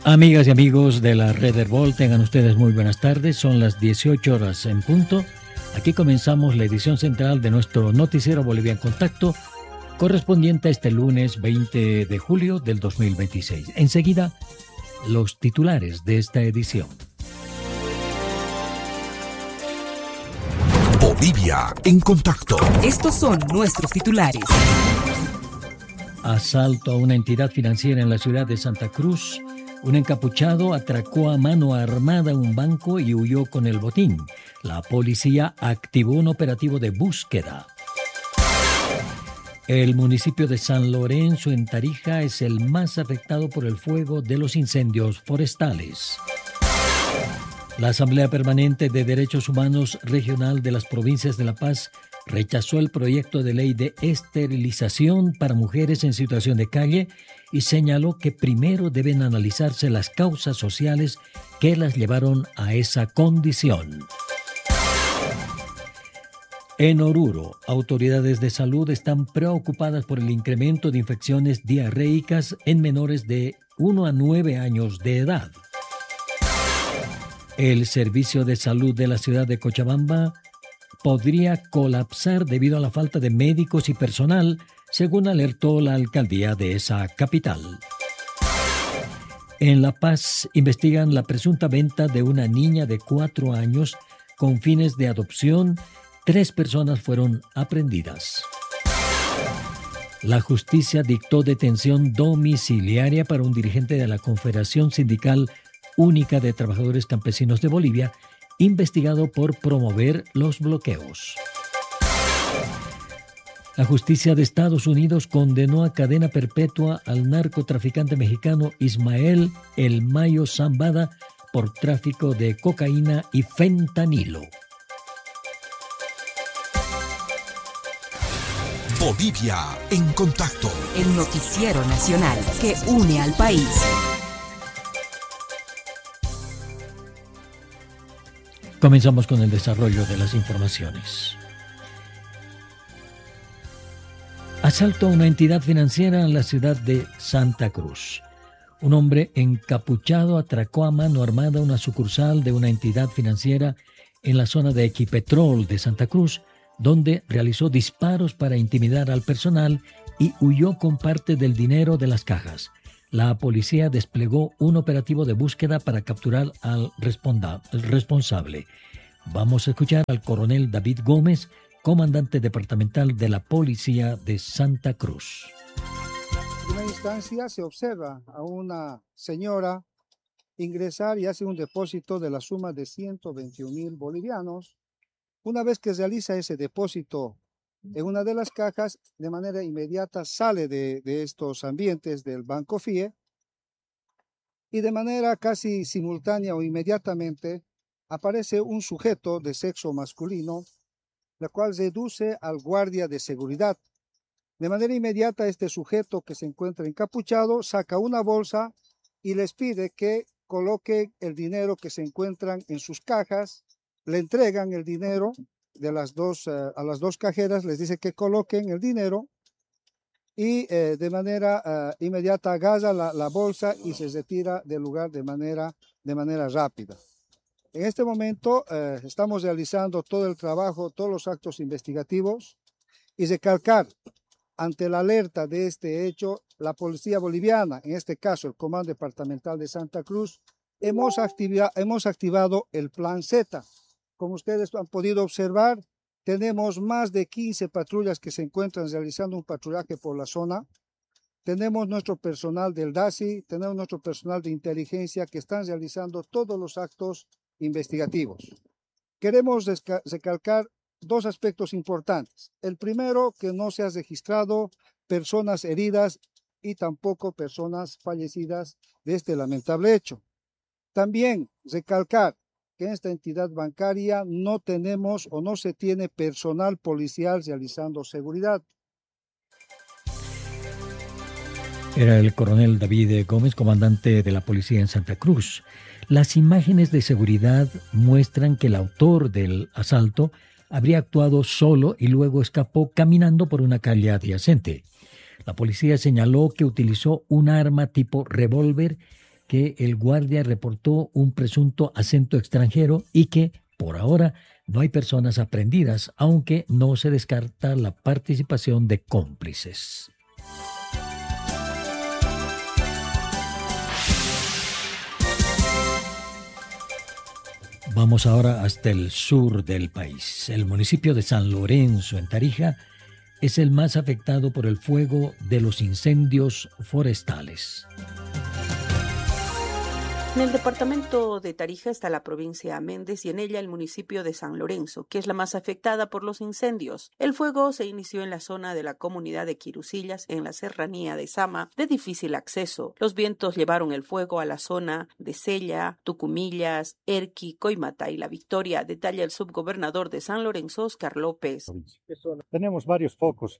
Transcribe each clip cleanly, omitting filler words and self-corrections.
Amigas y amigos de la Red Herbol, tengan ustedes muy buenas tardes. Son las 18 horas en punto. Aquí comenzamos la edición central de nuestro noticiero Bolivia en Contacto, correspondiente a este lunes 20 de julio del 2026. Enseguida, los titulares de esta edición. Bolivia en Contacto. Estos son nuestros titulares. Asalto a una entidad financiera en la ciudad de Santa Cruz. Un encapuchado atracó a mano armada un banco y huyó con el botín. La policía activó un operativo de búsqueda. El municipio de San Lorenzo, en Tarija, es el más afectado por el fuego de los incendios forestales. La Asamblea Permanente de Derechos Humanos Regional de las Provincias de La Paz rechazó el proyecto de ley de esterilización para mujeres en situación de calle y señaló que primero deben analizarse las causas sociales que las llevaron a esa condición. En Oruro, autoridades de salud están preocupadas por el incremento de infecciones diarreicas en menores de 1 a 9 años de edad. El servicio de salud de la ciudad de Cochabamba podría colapsar debido a la falta de médicos y personal, según alertó la alcaldía de esa capital. En La Paz investigan la presunta venta de una niña de 4 años con fines de adopción. 3 personas fueron aprehendidas. La justicia dictó detención domiciliaria para un dirigente de la Confederación Sindical Única de Trabajadores Campesinos de Bolivia, investigado por promover los bloqueos. La justicia de Estados Unidos condenó a cadena perpetua al narcotraficante mexicano Ismael El Mayo Zambada por tráfico de cocaína y fentanilo. Bolivia en Contacto. El noticiero nacional que une al país. Comenzamos con el desarrollo de las informaciones. Asalto a una entidad financiera en la ciudad de Santa Cruz. Un hombre encapuchado atracó a mano armada una sucursal de una entidad financiera en la zona de Equipetrol de Santa Cruz, donde realizó disparos para intimidar al personal y huyó con parte del dinero de las cajas. La policía desplegó un operativo de búsqueda para capturar al responsable. Vamos a escuchar al coronel David Gómez, comandante departamental de la Policía de Santa Cruz. En primera instancia se observa a una señora ingresar y hace un depósito de la suma de 121,000 bolivianos. Una vez que realiza ese depósito en una de las cajas, de manera inmediata sale de estos ambientes del Banco FIE y de manera casi simultánea o inmediatamente aparece un sujeto de sexo masculino, la cual reduce al guardia de seguridad. De manera inmediata este sujeto que se encuentra encapuchado saca una bolsa y les pide que coloquen el dinero que se encuentran en sus cajas, le entregan el dinero a las dos cajeras, les dice que coloquen el dinero y de manera inmediata agarra la bolsa y se retira del lugar de manera rápida. En este momento estamos realizando todo el trabajo, todos los actos investigativos y recalcar, ante la alerta de este hecho, la Policía Boliviana, en este caso el Comando Departamental de Santa Cruz, hemos activado el Plan Z. Como ustedes han podido observar, tenemos más de 15 patrullas que se encuentran realizando un patrullaje por la zona. Tenemos nuestro personal del DASI, tenemos nuestro personal de inteligencia que están realizando todos los actos investigativos. Queremos recalcar 2 aspectos importantes. El primero, que no se han registrado personas heridas y tampoco personas fallecidas de este lamentable hecho. También recalcar que en esta entidad bancaria no tenemos o no se tiene personal policial realizando seguridad. Era el coronel David Gómez, comandante de la policía en Santa Cruz. Las imágenes de seguridad muestran que el autor del asalto habría actuado solo y luego escapó caminando por una calle adyacente. La policía señaló que utilizó un arma tipo revólver que el guardia reportó un presunto acento extranjero y que, por ahora, no hay personas aprehendidas, aunque no se descarta la participación de cómplices. Vamos ahora hasta el sur del país. El municipio de San Lorenzo, en Tarija, es el más afectado por el fuego de los incendios forestales. En el departamento de Tarija está la provincia Méndez y en ella el municipio de San Lorenzo, que es la más afectada por los incendios. El fuego se inició en la zona de la comunidad de Quirusillas, en la serranía de Sama, de difícil acceso. Los vientos llevaron el fuego a la zona de Sella, Tucumillas, Erqui, Coimata y La Victoria, detalla el subgobernador de San Lorenzo, Oscar López. Tenemos varios focos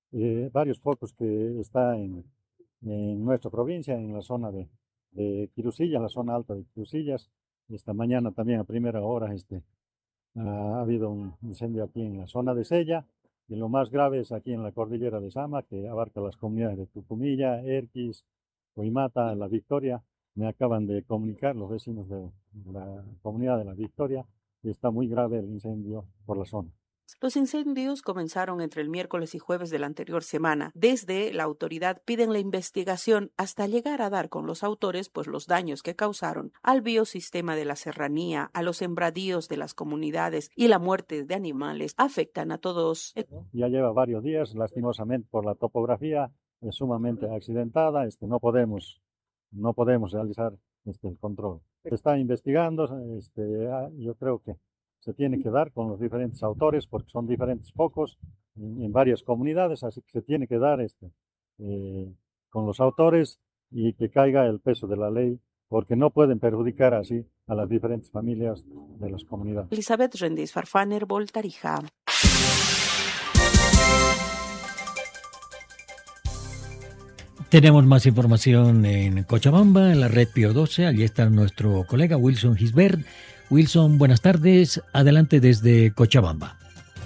que están en nuestra provincia, en la zona de Quirusillas, la zona alta de Quirusillas. Esta mañana también a primera hora ha habido un incendio aquí en la zona de Sella, y lo más grave es aquí en la cordillera de Sama, que abarca las comunidades de Tucumilla, Erquis, Coimata, La Victoria. Me acaban de comunicar los vecinos de la comunidad de La Victoria que está muy grave el incendio por la zona. Los incendios comenzaron entre el miércoles y jueves de la anterior semana. Desde la autoridad piden la investigación hasta llegar a dar con los autores, pues los daños que causaron al biosistema de la serranía, a los sembradíos de las comunidades y la muerte de animales afectan a todos. Ya lleva varios días, lastimosamente por la topografía es sumamente accidentada. No podemos realizar el control. Se está investigando, yo creo que se tiene que dar con los diferentes autores porque son diferentes focos en varias comunidades, así que se tiene que dar con los autores y que caiga el peso de la ley, porque no pueden perjudicar así a las diferentes familias de las comunidades. Elizabeth Rendiz Farfaner, Tarija. Tenemos más información en Cochabamba, en la red Pío 12. Allí está nuestro colega Wilson Gisbert. Wilson, buenas tardes. Adelante desde Cochabamba.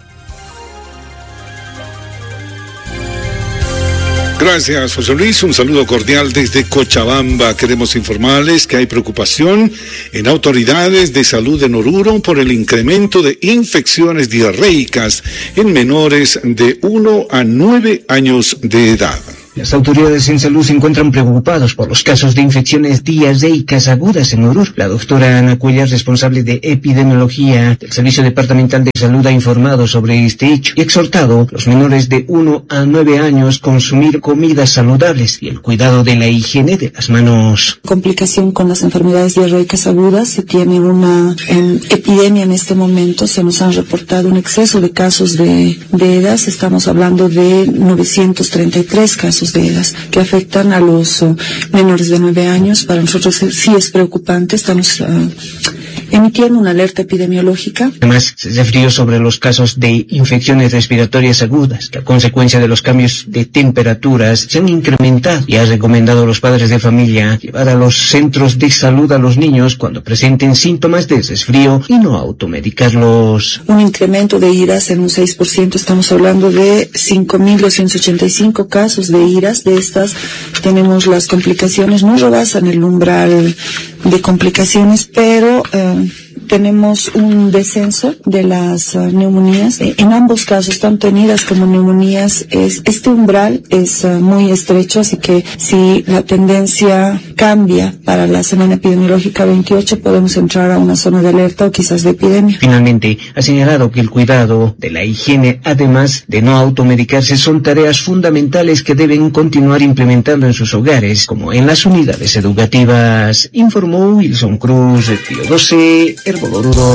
Gracias, José Luis. Un saludo cordial desde Cochabamba. Queremos informarles que hay preocupación en autoridades de salud en Oruro por el incremento de infecciones diarreicas en menores de 1 a 9 años de edad. Las autoridades en salud se encuentran preocupados por los casos de infecciones diarreicas agudas en Oruro. La doctora Ana Cuellar, responsable de epidemiología del Servicio Departamental de Salud, ha informado sobre este hecho y exhortado a los menores de 1 a 9 años consumir comidas saludables y el cuidado de la higiene de las manos. Complicación con las enfermedades diarreicas agudas. Se tiene una epidemia en este momento. Se nos han reportado un exceso de casos de EDAS. Estamos hablando de 933 casos de EDAS que afectan a los menores de 9 años. Para nosotros sí es preocupante. Estamos emitiendo una alerta epidemiológica. Además, se refirió sobre los casos de infecciones respiratorias agudas que a consecuencia de los cambios de temperaturas se han incrementado y ha recomendado a los padres de familia llevar a los centros de salud a los niños cuando presenten síntomas de resfrío y no automedicarlos. Un incremento de IRAS en un 6%. Estamos hablando de 5.285 casos de IRAS. De estas tenemos las complicaciones, no rebasan el umbral de complicaciones, pero tenemos un descenso de las neumonías. En ambos casos, tanto en IRAS como neumonías, este umbral es muy estrecho, así que si la tendencia cambia para la semana epidemiológica 28, podemos entrar a una zona de alerta o quizás de epidemia. Finalmente, ha señalado que el cuidado de la higiene, además de no automedicarse, son tareas fundamentales que deben continuar implementando en sus hogares, como en las unidades educativas, informó Wilson Cruz, de Pío 12, Oruro.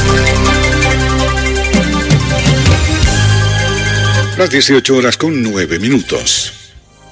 Las 18:09.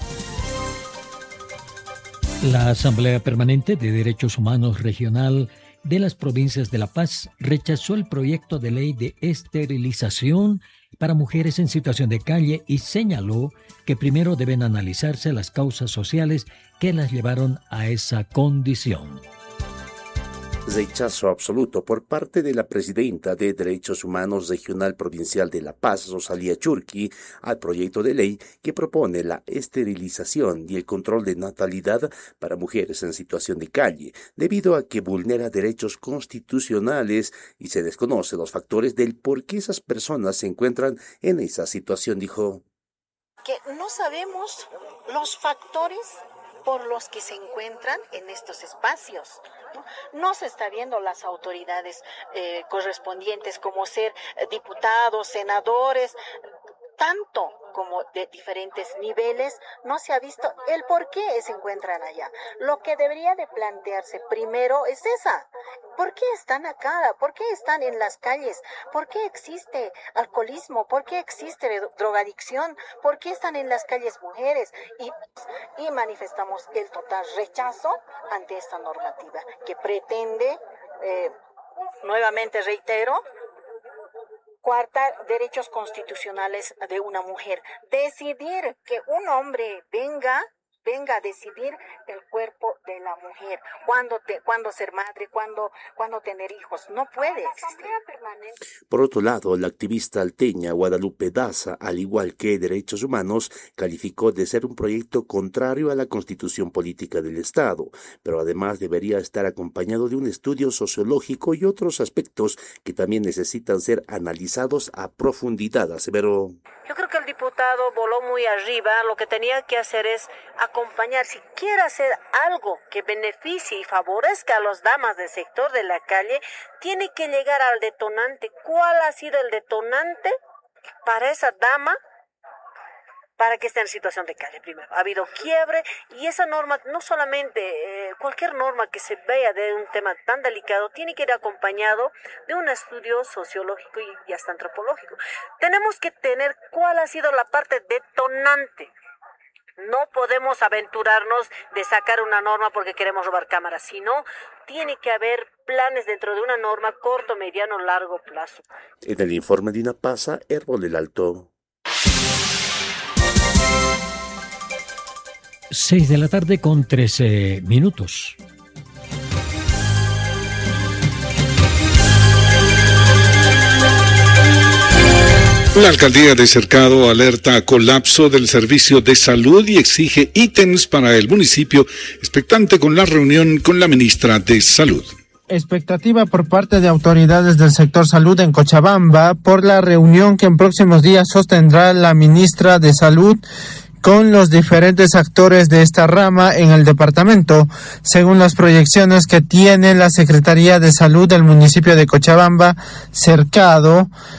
La Asamblea Permanente de Derechos Humanos Regional de las Provincias de La Paz rechazó el proyecto de ley de esterilización para mujeres en situación de calle y señaló que primero deben analizarse las causas sociales que las llevaron a esa condición. Rechazo absoluto por parte de la presidenta de Derechos Humanos Regional Provincial de La Paz, Rosalía Churqui, al proyecto de ley que propone la esterilización y el control de natalidad para mujeres en situación de calle, debido a que vulnera derechos constitucionales y se desconocen los factores del por qué esas personas se encuentran en esa situación, dijo. Que no sabemos los factores por los que se encuentran en estos espacios. No se está viendo las autoridades correspondientes como ser diputados, senadores, tanto como de diferentes niveles, no se ha visto el por qué se encuentran allá. Lo que debería de plantearse primero es esa. ¿Por qué están acá? ¿Por qué están en las calles? ¿Por qué existe alcoholismo? ¿Por qué existe drogadicción? ¿Por qué están en las calles mujeres? Y manifestamos el total rechazo ante esta normativa que pretende, nuevamente reitero, coartar derechos constitucionales de una mujer. Decidir que un hombre venga a decidir el cuerpo de la mujer, cuándo ser madre, cuándo tener hijos, no puede existir. Por otro lado, la activista alteña Guadalupe Daza, al igual que Derechos Humanos, calificó de ser un proyecto contrario a la Constitución Política del Estado, pero además debería estar acompañado de un estudio sociológico y otros aspectos que también necesitan ser analizados a profundidad, aseveró. Yo creo que el diputado voló muy arriba, lo que tenía que hacer es acompañar, si quiere hacer algo que beneficie y favorezca a las damas del sector de la calle, tiene que llegar al detonante. ¿Cuál ha sido el detonante para esa dama para que esté en situación de calle? Primero, ha habido quiebre y esa norma, no solamente cualquier norma que se vea de un tema tan delicado, tiene que ir acompañado de un estudio sociológico y hasta antropológico. Tenemos que tener cuál ha sido la parte detonante. No podemos aventurarnos de sacar una norma porque queremos robar cámaras, sino tiene que haber planes dentro de una norma corto, mediano, largo plazo. En el informe de Inapasa, Herbol del Alto. 6 de la tarde con 13 minutos. La alcaldía de Cercado alerta a colapso del servicio de salud y exige ítems para el municipio, expectante con la reunión con la ministra de Salud. Expectativa por parte de autoridades del sector salud en Cochabamba por la reunión que en próximos días sostendrá la ministra de Salud con los diferentes actores de esta rama en el departamento, según las proyecciones que tiene la Secretaría de Salud del municipio de Cochabamba. Cercado